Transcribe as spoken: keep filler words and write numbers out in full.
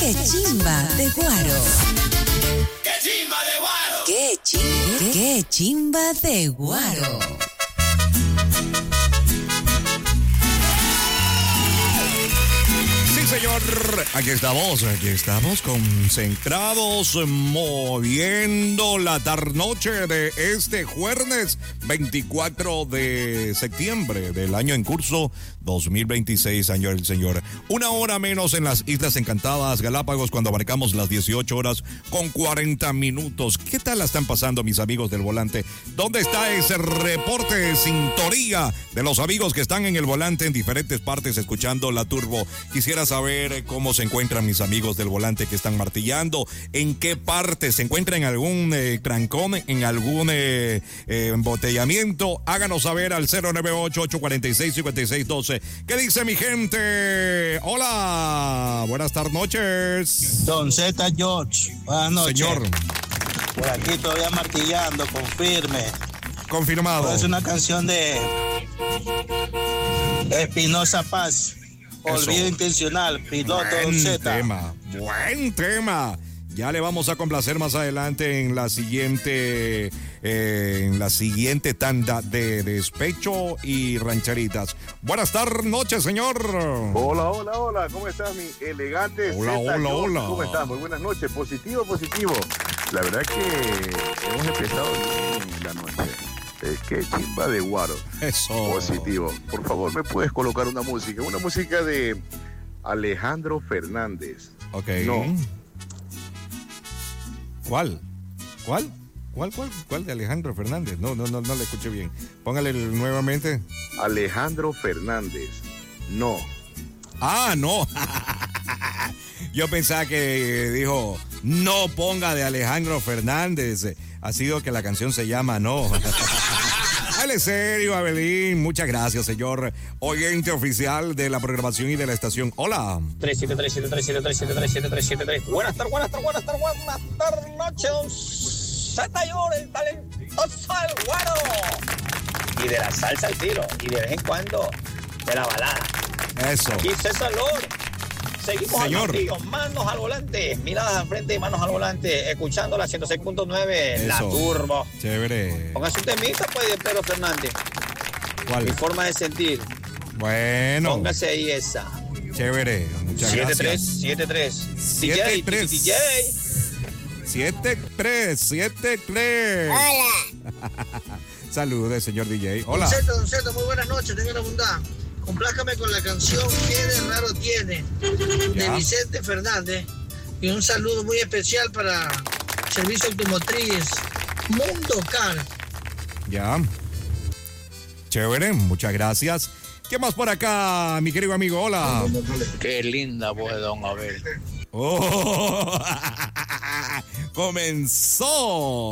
¡Qué chimba de Guaro! ¡Qué chimba de Guaro! ¡Qué chimba, qué chimba de Guaro! Señor, aquí estamos, aquí estamos concentrados, moviendo la tarnoche de este jueves veinticuatro de septiembre del año en curso dos mil veintiséis, año del Señor. Una hora menos en las Islas Encantadas, Galápagos, cuando abarcamos las dieciocho horas con cuarenta minutos. ¿Qué tal la están pasando, mis amigos del volante? ¿Dónde está ese reporte de sintonía de los amigos que están en el volante en diferentes partes escuchando la Turbo? Quisiera saber ver cómo se encuentran mis amigos del volante que están martillando, en qué parte se encuentran, en algún eh, trancón, en algún eh, eh, embotellamiento. Háganos saber al cero nueve ocho, ocho cuatro seis, cinco seis uno dos. ¿Qué dice mi gente? Hola, buenas tardes noches. Don Z George, buenas noches. Señor. Por aquí todavía martillando, confirme. Confirmado. Es una canción de Espinosa Paz. Olvido intencional, piloto Buen Z. tema, buen tema. Ya le vamos a complacer más adelante en la siguiente, eh, en la siguiente tanda de despecho y rancheritas. Buenas tardes, noches, señor. Hola, hola, hola. ¿Cómo estás, mi elegante? Hola, Zeta hola, George? hola. ¿Cómo estás? Muy buenas noches. Positivo, positivo. La verdad que hemos empezado bien la noche. Eh, qué chimba de Guaro. Eso. Positivo. Por favor, ¿me puedes colocar una música? Una música de Alejandro Fernández. Ok. No. ¿Cuál? ¿Cuál? ¿Cuál, cuál? ¿Cuál de Alejandro Fernández? No, no, no, no le escuché bien. Póngale nuevamente. Alejandro Fernández. No. Ah, no. Yo pensaba que dijo, no ponga de Alejandro Fernández. Ha sido que la canción se llama No. Dale serio, Abelín. Muchas gracias, señor oyente oficial de la programación y de la estación. Hola. tres siete tres, siete tres siete tres, siete tres siete tres siete tres. Buenas tardes, buenas tardes, buenas tardes, buenas tardes, noches. Zetayor, el talentoso del Guaro. Y de la salsa al tiro. Y de vez en cuando de la balada. Eso. Y César Lord. Seguimos Señor. al martillo, manos al volante, miradas al frente y manos al volante, escuchando la ciento seis punto nueve, la Eso. Turbo. Chévere. Póngase un temita, pues, de Pedro Fernández. ¿Cuál? Mi forma de sentir. Bueno. Póngase ahí esa. Chévere. Muchas siete tres, gracias. siete tres. siete tres. D J. siete tres, siete tres. Hola. Saludos, señor D J. Hola. Don Z, Don Z, muy buenas noches, tenga la bondad. Complácame con la canción ¿Qué de raro tiene? De Ya. Vicente Fernández. Y un saludo muy especial para Servicio Automotriz Mundo Car. Ya. Chévere, muchas gracias. ¿Qué más por acá, mi querido amigo? Hola. Qué linda voz de Don Abel. Oh, comenzó.